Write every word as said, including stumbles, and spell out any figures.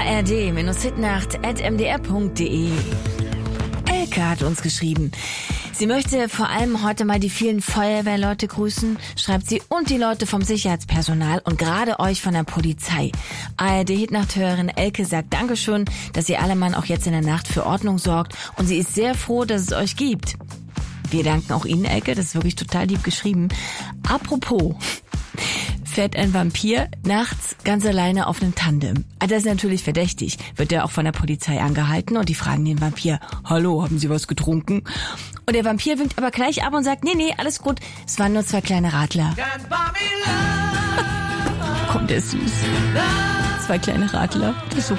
a r d Hitnacht at m d r punkt d e. Elke hat uns geschrieben. Sie möchte vor allem heute mal die vielen Feuerwehrleute grüßen, schreibt sie, und die Leute vom Sicherheitspersonal und gerade euch von der Polizei. A R D-Hitnacht-Hörerin Elke sagt Dankeschön, dass ihr alle Mann auch jetzt in der Nacht für Ordnung sorgt und sie ist sehr froh, dass es euch gibt. Wir danken auch Ihnen, Elke, das ist wirklich total lieb geschrieben. Apropos, fährt ein Vampir nachts ganz alleine auf einem Tandem. Das ist natürlich verdächtig. Wird er auch von der Polizei angehalten und die fragen den Vampir, hallo, haben Sie was getrunken? Und der Vampir winkt aber gleich ab und sagt, nee, nee, alles gut, es waren nur zwei kleine Radler. Komm, der ist süß. Zwei kleine Radler, das ist so